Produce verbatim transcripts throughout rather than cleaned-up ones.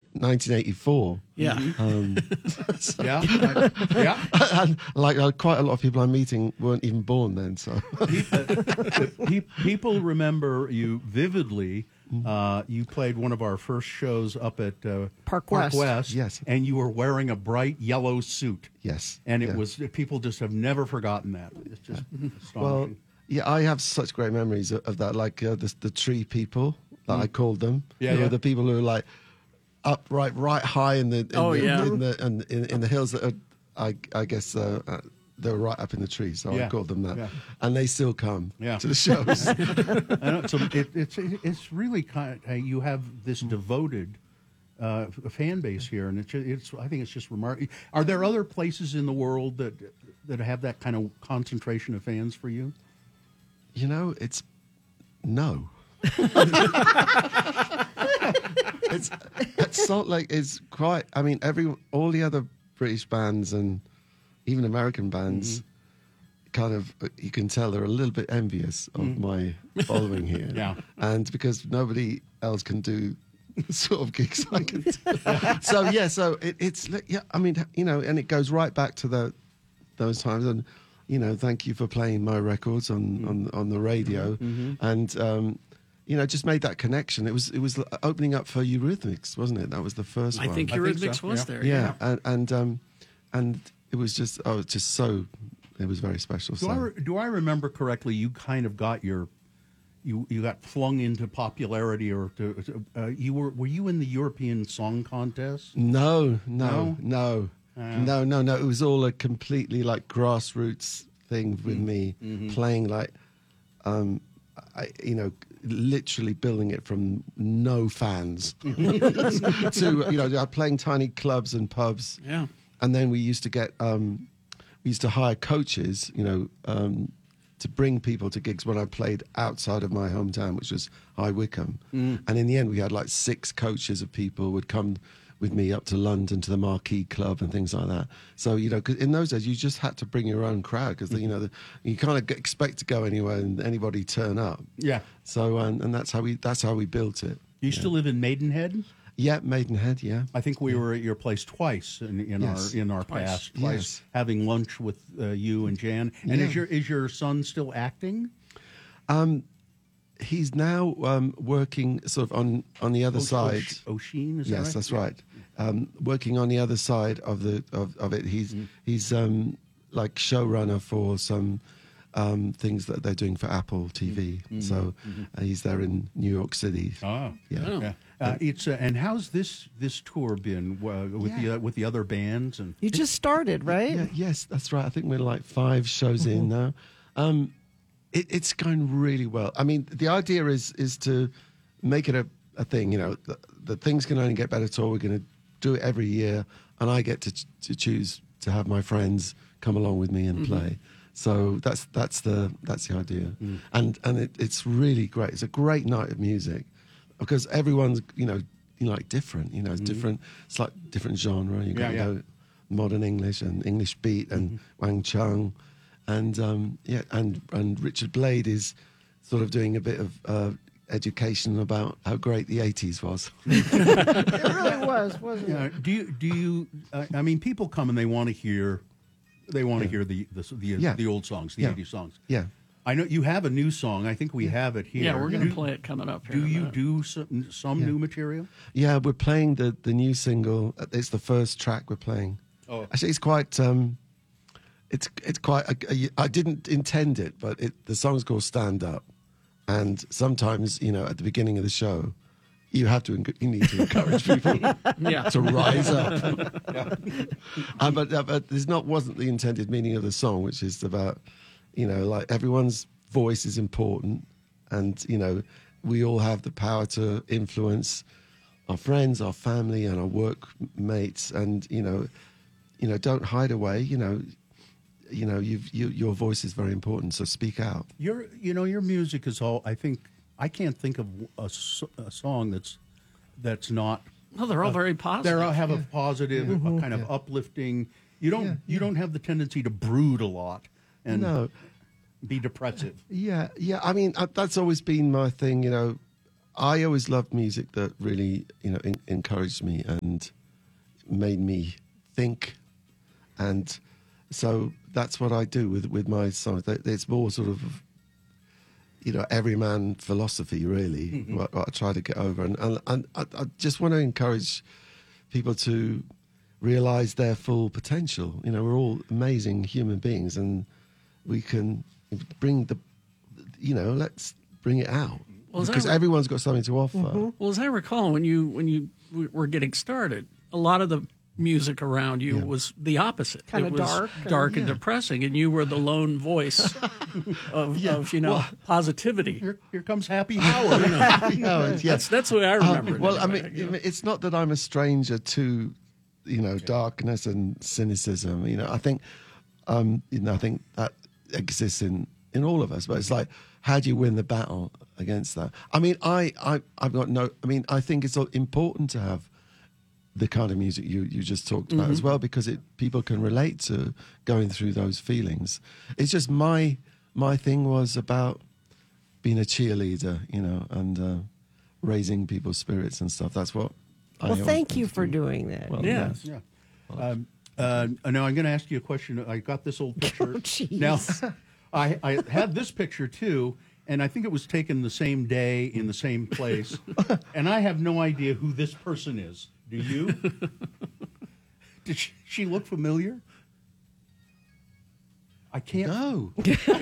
nineteen eighty-four. Yeah. Um, Yeah, yeah. and like uh, quite a lot of people I'm meeting weren't even born then. So Pe- People remember you vividly. Uh, you played one of our first shows up at uh, Park West. Yes. and you were wearing a bright yellow suit. yes, And it yeah. was, people just have never forgotten that. It's just Well, astonishing. yeah, I have such great memories of, of that. Like uh, the the tree people, that I called them. Yeah, Who yeah. are the people who are like up right, right high in the in Oh, the, yeah. in the in, in, in the hills that are, I I guess uh, uh, they're right up in the trees. So Yeah, I called them that, yeah. and they still come Yeah. to the shows. I know, so it, it's it's really kind of, you have this devoted uh, fan base here, and it's it's I think it's just remarkable. Are there other places in the world that that have that kind of concentration of fans for you? You know, it's no. it's it's Salt Lake is quite. I mean, every all the other British bands and even American bands, kind of, you can tell they're a little bit envious of my following here. Yeah. And because nobody else can do the sort of gigs I can do. So yeah, so it, it's yeah. I mean, you know, and it goes right back to the those times and. You know, thank you for playing my records on, on, on the radio, and um, you know, just made that connection. It was it was opening up for Eurythmics, wasn't it? That was the first I one. think I think Eurythmics so, was yeah. there. yeah, and and um, and it was just oh, it's just so it was very special. Do so. I re- do I remember correctly? You kind of got your you you got flung into popularity, or to, uh, you were were you in the European Song Contest? No, no, no, Uh. no, no, no. It was all a completely like grassroots thing with me, playing like, um, I, you know, literally building it from no fans to you know playing tiny clubs and pubs. Yeah. And then we used to get um, we used to hire coaches, you know, um, to bring people to gigs when I played outside of my hometown, which was High Wycombe. And in the end, we had like six coaches of people would come with me up to London to the Marquee Club and things like that. So, you know, 'cause in those days, you just had to bring your own crowd because, you know, the, you kind of expect to go anywhere and anybody turn up. Yeah. So, um, and that's how we that's how we built it. You still live in Maidenhead? Yeah, Maidenhead, yeah. I think we were at your place twice in, in Yes. our in our Twice. past, twice Yes. having lunch with uh, you and Jan. And Yeah. is your is your son still acting? He's now um, working sort of on, on the other side. O'Sheen, is that Yes, right? that's Yeah. right. Um, working on the other side of the of, of it, he's Mm-hmm. he's um, like showrunner for some um, things that they're doing for Apple T V. Mm-hmm. So uh, he's there in New York City. Oh, Yeah. Oh. yeah. Uh, it's uh, and how's this this tour been uh, with the Yeah. uh, with the other bands and You just started, right? Yeah, yes, that's right. I think we're like five shows in now. Um, it, it's going really well. I mean, the idea is is to make it a, a thing. You know, the, the things can only get better tour. We're going to do it every year, and I get to to choose to have my friends come along with me and play. So that's that's the that's the idea, and and it, it's really great. It's a great night of music because everyone's you know you know, like different. You know, it's different. It's like different genre. You got Yeah, yeah. you know, modern English and English beat and Wang Chung, and um, yeah, and and Richard Blade is sort of doing a bit of uh, education about how great the eighties was. It really was, wasn't you know, it? do you do you? Uh, I mean, people come and they want to hear they want to hear the the the, Yeah. the old songs, the Yeah. eighties songs. Yeah. I know you have a new song. I think we have it here. Yeah, we're going to Do- play it coming up here. Do in a you minute. do some, some new material? Yeah, we're playing the, the new single. It's the first track we're playing. Oh. Actually, it's quite. Um, it's it's quite. I, I didn't intend it, but it, the song's called "Stand Up," and sometimes, you know, at the beginning of the show, you have to enc- you need to encourage people Yeah. to rise up. uh, but uh, but there's not wasn't the intended meaning of the song, which is about, you know, like everyone's voice is important, and you know, we all have the power to influence our friends, our family, and our workmates, and you know, you know, don't hide away. You know, you know, you've, you, your voice is very important, so speak out. Your, you know, your music is all. I think I can't think of a, s- a song that's that's not. Well, they're all very They positive. all have a positive, a kind of uplifting. You don't. Yeah, you don't have the tendency to brood a lot and No. be depressive. Yeah, yeah. I mean, uh, that's always been my thing. You know, I always loved music that really, you know, en- encouraged me and made me think, and so that's what I do with with my songs. It's more sort of, you know, everyman philosophy, really. Mm-hmm. what, what I try to get over, and and, and I, I just want to encourage people to realize their full potential. You know, we're all amazing human beings, and we can bring the, you know, let's bring it out. Well, because that, everyone's got something to offer. Mm-hmm. Well, as I recall, when you when you were getting started, a lot of the music around you yeah. was the opposite. Kind it of was dark, dark and, and yeah. depressing, and you were the lone voice of, Yeah. of you know Well, positivity. Here, here comes Happy Howard. No, it's- yeah. That's that's the way I remember it. Well, I anyway, mean, you know. it's not that I'm a stranger to, you know, darkness and cynicism. You know, I think, um, you know, I think that exists in, in all of us. But it's like, how do you win the battle against that? I mean, I, I, I've got no. I mean, I think it's important to have the kind of music you, you just talked about Mm-hmm. as well, because it people can relate to going through those feelings. It's just my my thing was about being a cheerleader, you know, and uh, raising people's spirits and stuff. That's what. I Well, always thank want you to for do. doing that. Well, Yeah. yes. Yeah. Um, uh, now I'm going to ask you a question. I got this old picture. Oh, jeez. Now, I, I had this picture too, and I think it was taken the same day in the same place. And I have no idea who this person is. Do you? Did she, she look familiar? I can't. No,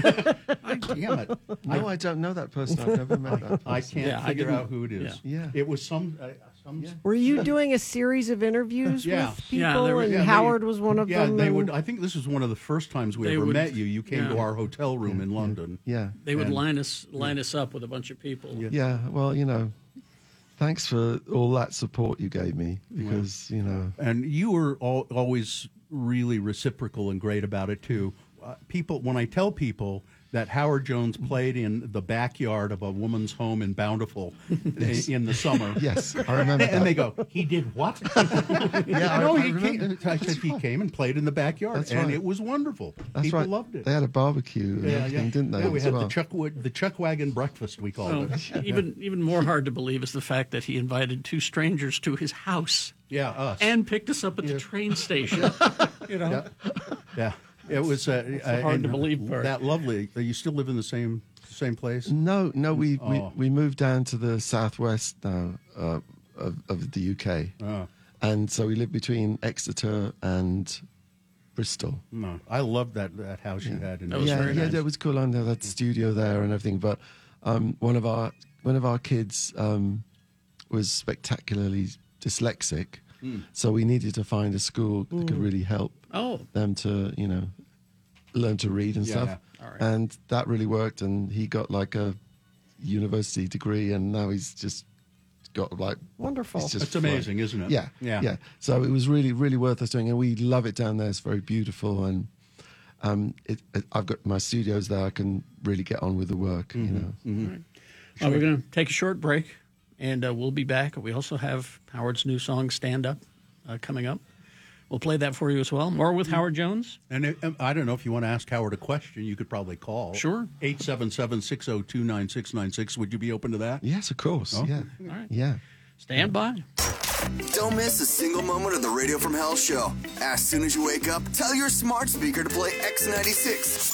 Damn it. no, I don't know that person. I've never met that person. I can't Yeah, I figure didn't- out who it is. yeah. Yeah. It was some. Uh, some Yeah. Were you doing a series of interviews Yeah. with people, Yeah, there were- and Yeah, they- Howard was one of yeah, them? they and- would. I think this is one of the first times we They ever would- met you. You came yeah. to our hotel room in London. Yeah, They would And- line us line us up with a bunch of people. Yeah. yeah. Well, you know, thanks for all that support you gave me, because you know, And you were all, always really reciprocal and great about it too. Uh, people, when I tell people that Howard Jones played in the backyard of a woman's home in Bountiful Yes. in the summer, yes, I remember that. and they go, "He did what?" yeah, I, no, I he remember. came. I said he came and played in the backyard, That's and right. it was wonderful. That's People right. loved it. They had a barbecue and yeah, everything, yeah. didn't they? Yeah, we as had well? the chuck the chuck wagon breakfast. We called Well, it. even even more hard to believe is the fact that he invited two strangers to his house Yeah, us. and picked us up at the train station. You know, yeah, it was uh, the hard and to believe part. that lovely. Uh, you still live in the same same place? No, no, we, Oh. we, we moved down to the southwest now uh, of, of the U K. Oh. And so we live between Exeter and Bristol. No, I loved that that house you had in. That was yeah, very yeah, nice. that was cool. And that studio there and everything. But um, one of our one of our kids um, was spectacularly dyslexic, Hmm. so we needed to find a school that could really help oh, them to, you know, learn to read and Yeah, stuff. yeah. All right. And that really worked. And he got like a university degree, and now he's just got like Wonderful. it's just It's amazing, isn't it? Yeah, Yeah. yeah. So it was really, really worth us doing, and we love it down there. It's very beautiful, and um, it, it, I've got my studios there. I can really get on with the work, you know. Well, we're going to take a short break, and uh, we'll be back. We also have Howard's new song, Stand Up, uh, coming up. We'll play that for you as well. More with Howard Jones. And it, um, I don't know if you want to ask Howard a question, you could probably call. Sure. eight seven seven, six oh two, nine six nine six. Would you be open to that? Yes, of course. Oh. Yeah, All right. yeah. Stand by. Don't miss a single moment of the Radio from Hell show. As soon as you wake up, tell your smart speaker to play X ninety-six.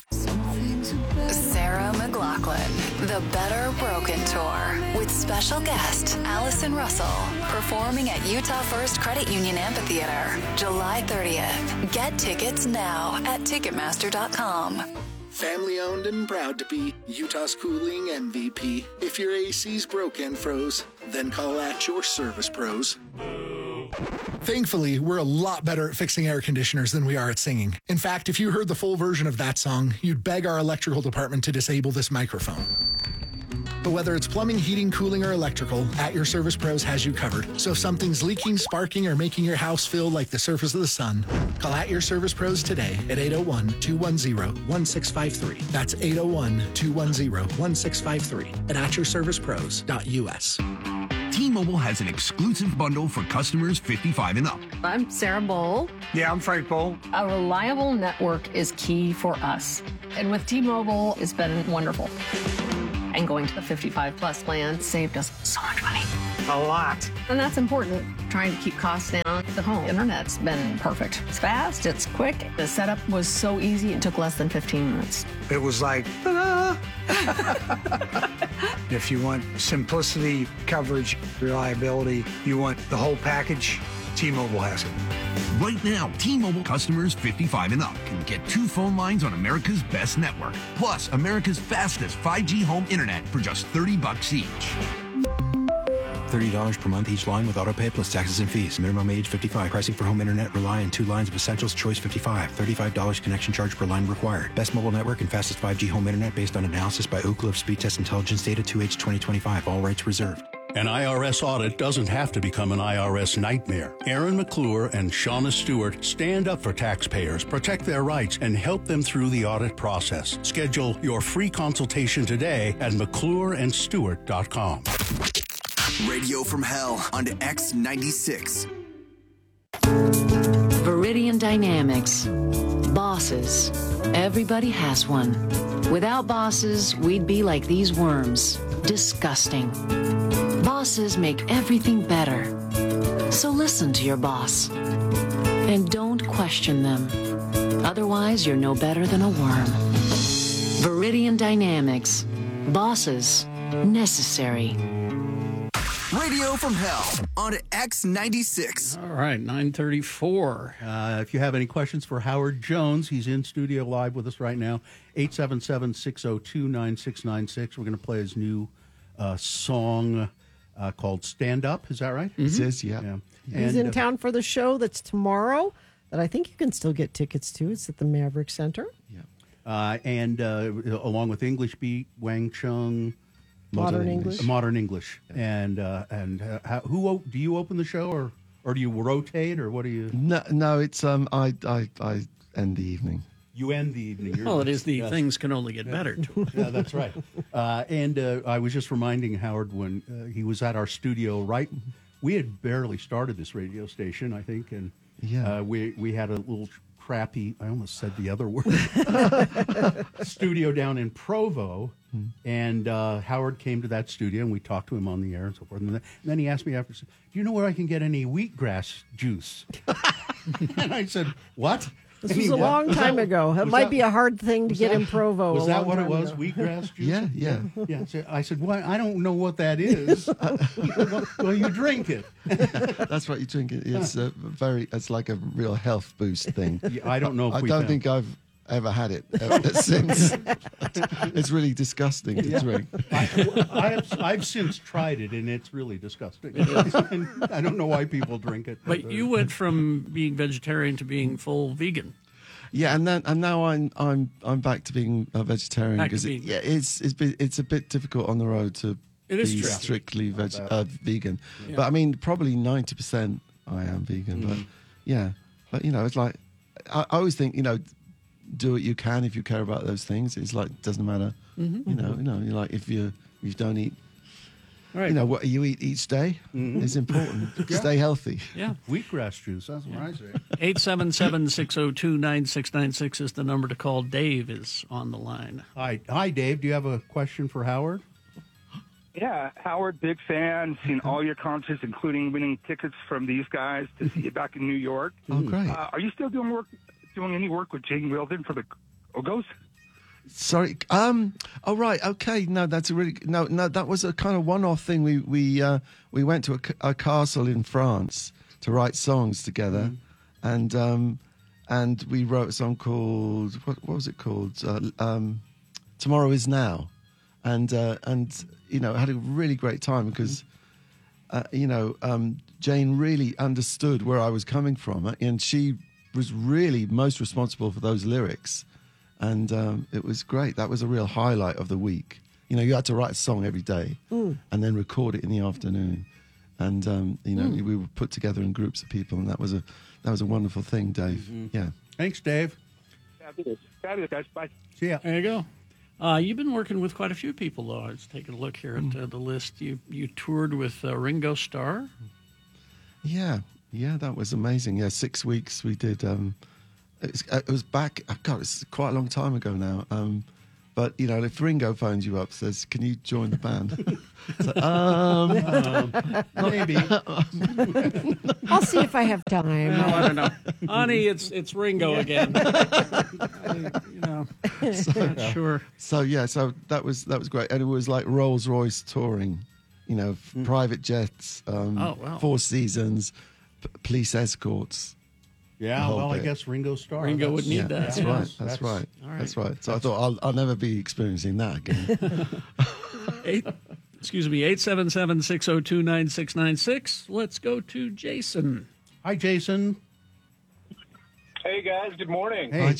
Sarah McLaughlin, The Better Broken Tour, with special guest Allison Russell, performing at Utah First Credit Union Amphitheater, July thirtieth. Get tickets now at Ticketmaster dot com. Family owned and proud to be Utah's cooling M V P. If your A C's broke and froze, then call at your service pros. Thankfully, we're a lot better at fixing air conditioners than we are at singing. In fact, if you heard the full version of that song, you'd beg our electrical department to disable this microphone. But whether it's plumbing, heating, cooling, or electrical, At Your Service Pros has you covered. So if something's leaking, sparking, or making your house feel like the surface of the sun, call At Your Service Pros today at eight oh one, two one zero, one six five three. That's eight oh one, two one zero, one six five three at at your service pros dot u s. T-Mobile has an exclusive bundle for customers fifty-five and up. I'm Sarah Bowl. Yeah, I'm Frank Bowl. A reliable network is key for us. And with T-Mobile, it's been wonderful. And going to the fifty-five plus plan saved us so much money. A lot. And that's important. Trying to keep costs down. The home internet's been perfect. It's fast, it's quick. The setup was so easy, it took less than fifteen minutes. It was like, ta-da! If you want simplicity, coverage, reliability, you want the whole package, T-Mobile has it. Right now, T-Mobile customers fifty-five and up can get two phone lines on America's best network, plus America's fastest five G home internet for just thirty bucks each. thirty dollars per month each line with autopay plus taxes and fees. Minimum age fifty-five. Pricing for home internet rely on two lines of Essentials Choice fifty-five. thirty-five dollars connection charge per line required. Best mobile network and fastest five G home internet based on analysis by Ookla of Speed Test Intelligence Data two H twenty twenty-five. All rights reserved. An I R S audit doesn't have to become an I R S nightmare. Aaron McClure and Shauna Stewart stand up for taxpayers, protect their rights, and help them through the audit process. Schedule your free consultation today at McClure and Stewart dot com. Radio from Hell on to X ninety-six. Viridian Dynamics. Bosses. Everybody has one. Without bosses, we'd be like these worms. Disgusting. Bosses make everything better. So listen to your boss. And don't question them. Otherwise, you're no better than a worm. Viridian Dynamics. Bosses. Necessary. Radio from Hell on to X ninety-six. All right, nine thirty-four. Uh, if you have any questions for Howard Jones, he's in studio live with us right now. eight seven seven, six oh two, nine six nine six. We're going to play his new uh, song uh, called Stand Up. Is that right? Mm-hmm. It is, yeah. yeah. He's And, in uh, town for the show that's tomorrow that I think you can still get tickets to. It's at the Maverick Center. Yeah. Uh, and uh, along with English Beat, Wang Chung. Modern, Modern English. English. Modern English. And uh, and uh, how, who o- do you open the show, or or do you rotate, or what do you? No, no, it's um, I, I, I end the evening. You end the evening. You're Well, it is the yes. things can only get better. Too. Yeah, that's right. Uh, and uh, I was just reminding Howard when uh, he was at our studio, right? We had barely started this radio station, I think, and Yeah. uh, we we had a little crappy, I almost said the other word, studio down in Provo. Hmm. And uh, Howard came to that studio, and we talked to him on the air and so forth. And then, and then he asked me after, do you know where I can get any wheatgrass juice? And I said, what? This And was he- a long was time that- ago. It was might that- be a hard thing to was get that- in Provo. Was a that long what it time was? ago. Wheatgrass juice? Yeah, yeah. Yeah. So I said, well, I don't know what that is. He said, well, well, you drink it. That's what you drink. It. It's a very. It's like a real health boost thing. Yeah, I don't know if I we don't found- think I've ever had it ever since. It's really disgusting to Yeah. drink. I, I have, I've since tried it, and it's really disgusting. And I don't know why people drink it. But uh, you went from being vegetarian to being full vegan. Yeah, and then and now I'm I'm I'm back to being a vegetarian Back to because it, being- yeah, it's it's been, it's a bit difficult on the road to It is be true. strictly veg, bet. uh, vegan. Yeah. But I mean, probably ninety percent I am vegan. But yeah, but you know, it's like I, I always think you know, do what you can if you care about those things. It's like doesn't matter. Mm-hmm. You know, you know, you're like if you if you don't eat. All right. You know what you eat each day is important. Yeah. Stay healthy. Yeah. wheatgrass juice, that's what I say. eight seven seven, six oh two, nine six nine six is the number to call. Dave is on the line. Hi, hi, Dave. Do you have a question for Howard? Yeah, Howard, big fan. Seen all your concerts, including winning tickets from these guys to see you back in New York. Oh, great. Uh, are you still doing work, doing any work with Jane Wilden for the Ogos? Sorry. Um. Oh, right. Okay. No, that's a really no. No, that was a kind of one-off thing. We we uh, we went to a, ca- a castle in France to write songs together, and um, and we wrote a song called what, what was it called? Uh, um, Tomorrow Is Now, and uh, and you know had a really great time because uh, you know um, Jane really understood where I was coming from, and she was really most responsible for those lyrics. And um, it was great. That was a real highlight of the week. You know, you had to write a song every day Mm. and then record it in the afternoon. And um, you know, Mm. we were put together in groups of people, and that was a that was a wonderful thing, Dave. Mm-hmm. Yeah. Thanks, Dave. Fabulous. Fabulous, guys. Bye. See ya. There you go. Uh, you've been working with quite a few people, though. I was taking a look here Mm. at uh, the list. You you toured with uh, Ringo Starr. Yeah, yeah, that was amazing. Yeah, six weeks we did. Um, it, was, it was back. oh God, it's quite a long time ago now. Um, But, you know, if Ringo phones you up, says, can you join the band? It's like, um, um, maybe. I'll see if I have time. No, I don't know. Honey, it's it's Ringo again. You know, so, not sure. So, yeah, so that was that was great. And it was like Rolls-Royce touring, you know, mm. private jets, um, oh, wow. Four Seasons, p- police escorts. Yeah, well, bit. I guess Ringo Starr. Ringo would need yeah, that. That's yes. right. That's, that's right. right. That's right. So that's, I thought I'll, I'll never be experiencing that again. Eight, excuse me, eight seven seven, six oh two, nine six nine six. Let's go to Jason. Hi, Jason. Hey, guys. Good morning. Hey.